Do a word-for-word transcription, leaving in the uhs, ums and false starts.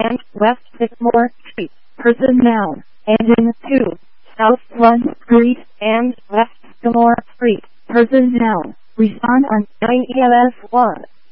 and West Sycamore Street, Person noun. Engine two, South Front Street and West Sycamore Street, Person noun. Respond on nine E L S one.